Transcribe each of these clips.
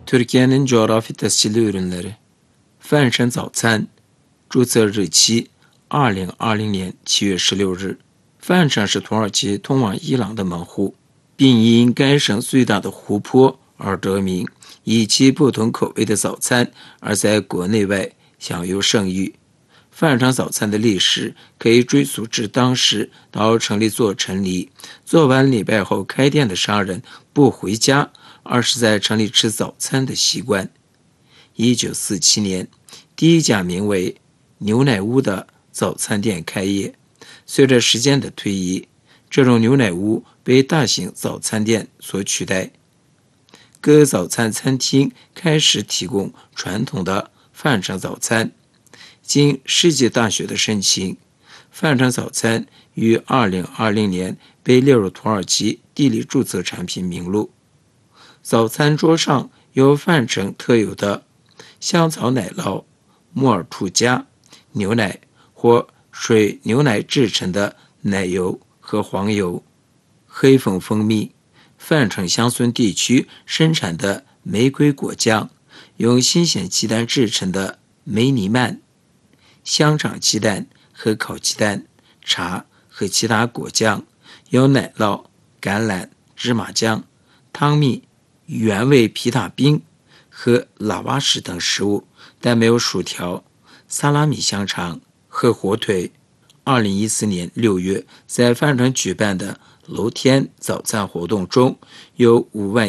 Türkiye'nin coğrafi tescilli ürünleri. Fanşen早餐，注册日期2020年7月16日。范省是土耳其通往伊朗的门户，并因该省最大的湖泊而得名，以其不同口味的早餐而在国内外享有盛誉。饭场早餐的历史可以追溯至当时到城里做陈礼，做完礼拜后开店的商人不回家，而是在城里吃早餐的习惯。1947年，第一家名为牛奶屋的早餐店开业。随着时间的推移，这种牛奶屋被大型早餐店所取代。各早餐餐厅开始提供传统的饭场早餐。经世界大学的申请，饭场早餐于2020年被列入土耳其地理注册产品名录。早餐桌上有饭城特有的香草奶酪、木耳兔加、牛奶或水牛奶制成的奶油和黄油、黑蜂蜂蜜、饭城乡村地区生产的玫瑰果酱，用新鲜鸡蛋制成的梅尼曼、香肠鸡蛋和烤鸡蛋、茶和其他果酱，有奶酪、橄榄、芝麻酱、汤蜜、原味皮塔冰和拉瓦什等食物，但没有薯条、萨拉米香肠和火腿。2014年6月，在饭城举办的楼天早餐活动中，有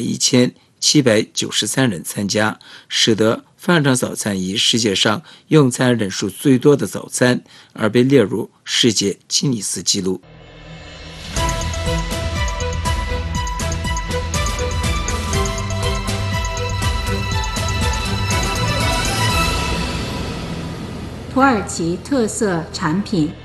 51793人参加，使得饭城早餐以世界上用餐人数最多的早餐而被列入世界吉尼斯纪录。 土耳其特色产品。